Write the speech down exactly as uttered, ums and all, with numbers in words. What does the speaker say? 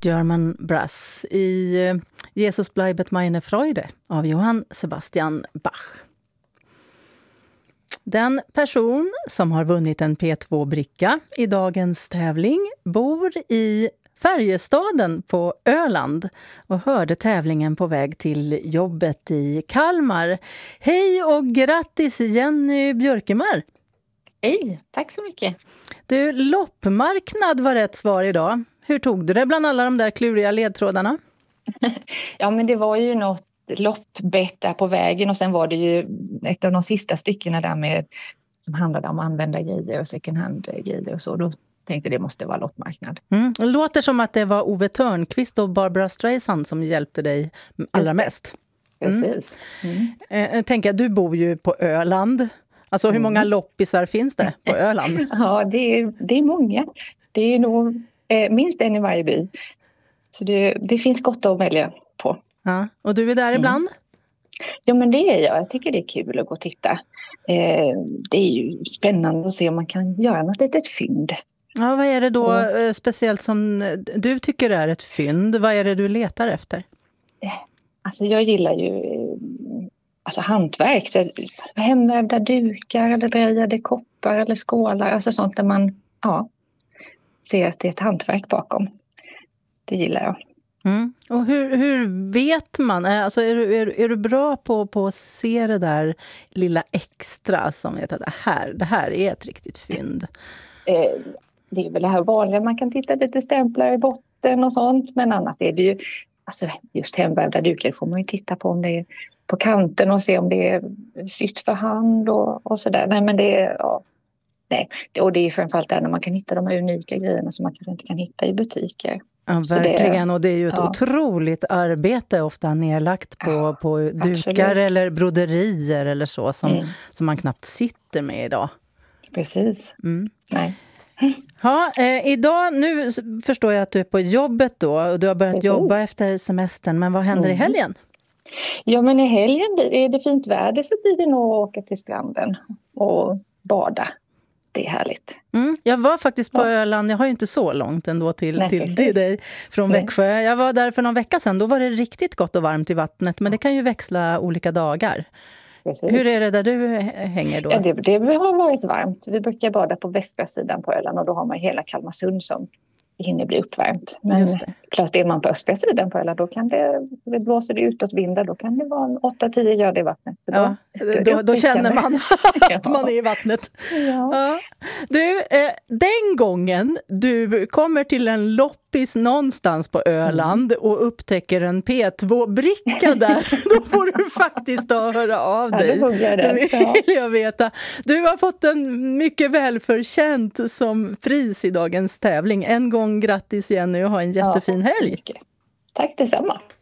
German Brass i Jesus bleibet meine Freude av Johann Sebastian Bach. Den person som har vunnit en P två-bricka i dagens tävling bor i Färjestaden på Öland och hörde tävlingen på väg till jobbet i Kalmar. Hej och grattis Jenny Björkemar! Hej, tack så mycket! Du, loppmarknad var rätt svar idag. Hur tog du det bland alla de där kluriga ledtrådarna? Ja, men det var ju något loppbett där på vägen och sen var det ju ett av de sista styckena där med som handlade om använda grejer och second hand grejer och så. Då tänkte det måste vara loppmarknad. Mm. Det låter som att det var Ove Törnqvist och Barbara Streisand som hjälpte dig allra mest. Mm. Precis. Mm. Eh, tänker jag, du bor ju på Öland. Alltså hur många mm. loppisar finns det på Öland? Ja, det är, det är många. Det är nog eh, minst en i varje by. Så det, det finns gott att välja på. Ja. Och du är där ibland? Mm. Ja, men det är jag. Jag tycker det är kul att gå och titta. Eh, det är ju spännande att se om man kan göra något litet fynd. Ja, vad är det då mm. speciellt som du tycker är ett fynd? Vad är det du letar efter? Alltså jag gillar ju alltså hantverk. Så hemvävda dukar eller drejade koppar eller skålar. Alltså sånt där man ja, ser att det är ett hantverk bakom. Det gillar jag. Mm. Och hur, hur vet man? Alltså är, du, är, är du bra på, på att se det där lilla extra som vet att det här, det här är ett riktigt fynd? Eh, det är väl det här vanliga. Man kan titta lite stämplar i botten och sånt. Men annars är det ju alltså just hemvävda dukar får man ju titta på om det är på kanten och se om det är sytt för hand och, och sådär. Nej, men det är ja, nej. Och det är framförallt där när man kan hitta de här unika grejerna som man kanske inte kan hitta i butiker. Ja, verkligen. Och det är ju ett ja. otroligt arbete ofta nedlagt på, ja, på dukar eller broderier eller så som, mm. som man knappt sitter med idag. Precis. Mm. Nej. Ja, eh, idag, nu förstår jag att du är på jobbet då och du har börjat Precis. jobba efter semestern, men vad händer mm. i helgen? Ja, men i helgen är det fint väder så blir det nog att åka till stranden och bada. Det är härligt. Mm, jag var faktiskt på ja. Öland, jag har ju inte så långt ändå till, Nej, till, till dig från Nej. Växjö. Jag var där för någon vecka sedan, då var det riktigt gott och varmt i vattnet, men det kan ju växla olika dagar. Precis. Hur är det där du hänger då? Ja, det, det har varit varmt. Vi brukar bada på västra sidan på Öland och då har man hela Kalmarsund som hinner bli uppvärmt. Men klart är man på östra sidan på Öland då kan det, det blåser det utåt vindar, då kan det vara åtta till tio grader i vattnet. Så ja, då, då, då känner man att man är i vattnet. Ja. Ja. Du, eh, den gången du kommer till en loppis någonstans på Öland mm. och upptäcker en P två-bricka där, då får du faktiskt då höra av dig. Ja, det, det vill jag veta. Du har fått en mycket välförtjänt som pris i dagens tävling. En gång grattis Jenny och ha en jättefin helg. Tack detsamma.